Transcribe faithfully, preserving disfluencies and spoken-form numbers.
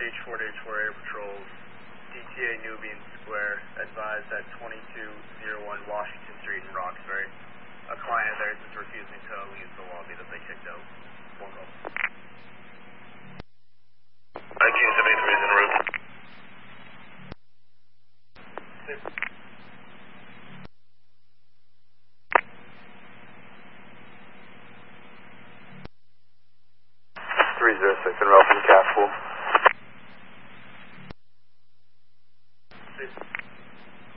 H four to H four Air Patrols, D T A Nubian Square, advised at twenty-two oh one Washington Street in Roxbury. A client of theirs is refusing to leave the lobby that they kicked out. One call. nineteen seventy-three is en route. three zero six en route from Castle.